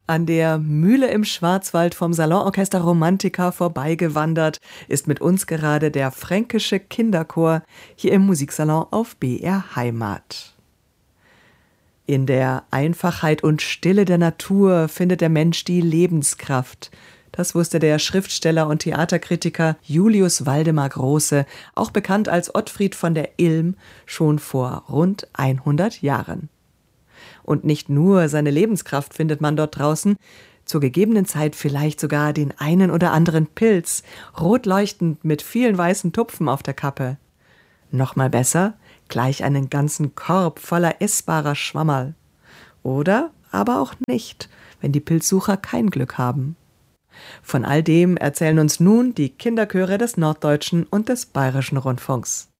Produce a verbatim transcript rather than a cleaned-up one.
An der Mühle im Schwarzwald vom Salonorchester Romantica vorbeigewandert ist mit uns gerade der Fränkische Kinderchor hier im Musiksalon auf B R Heimat. In der Einfachheit und Stille der Natur findet der Mensch die Lebenskraft. Das wusste der Schriftsteller und Theaterkritiker Julius Waldemar Große, auch bekannt als Ottfried von der Ilm, schon vor rund hundert Jahren. Und nicht nur seine Lebenskraft findet man dort draußen, zur gegebenen Zeit vielleicht sogar den einen oder anderen Pilz, rot leuchtend mit vielen weißen Tupfen auf der Kappe. Noch mal besser, gleich einen ganzen Korb voller essbarer Schwammerl. Oder aber auch nicht, wenn die Pilzsucher kein Glück haben. Von all dem erzählen uns nun die Kinderchöre des Norddeutschen und des Bayerischen Rundfunks.